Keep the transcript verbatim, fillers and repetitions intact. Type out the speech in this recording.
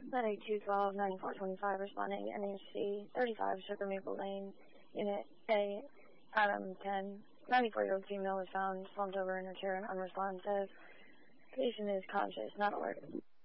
ninety-two twelve, ninety-four twenty-five responding, N H C thirty-five, Sugar Maple Lane, Unit A, Item ten. ninety-four-year-old female was found slumped over in her chair and unresponsive. Patient is conscious, not alerted.